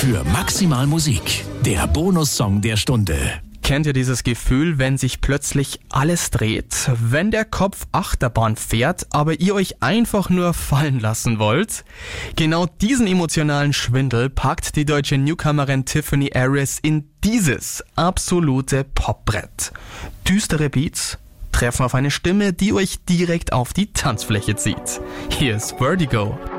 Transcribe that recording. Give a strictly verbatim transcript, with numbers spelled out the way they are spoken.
für Maximal Musik, der Bonussong der Stunde. Kennt ihr dieses Gefühl, wenn sich plötzlich alles dreht? Wenn der Kopf Achterbahn fährt, aber ihr euch einfach nur fallen lassen wollt? Genau diesen emotionalen Schwindel packt die deutsche Newcomerin Tiffany Harris in dieses absolute Popbrett. Düstere Beats treffen auf eine Stimme, die euch direkt auf die Tanzfläche zieht. Hier ist Vertigo.